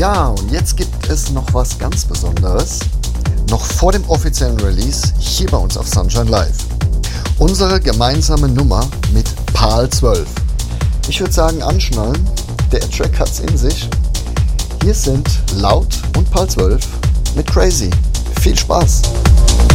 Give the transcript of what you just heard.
Ja, und jetzt gibt es noch was ganz Besonderes. Noch vor dem offiziellen Release hier bei uns auf Sunshine Live. Unsere gemeinsame Nummer mit PAL 12. Ich würde sagen, anschnallen. Der Track hat's in sich. Hier sind Laut und PAL 12 mit Crazy. Viel Spaß!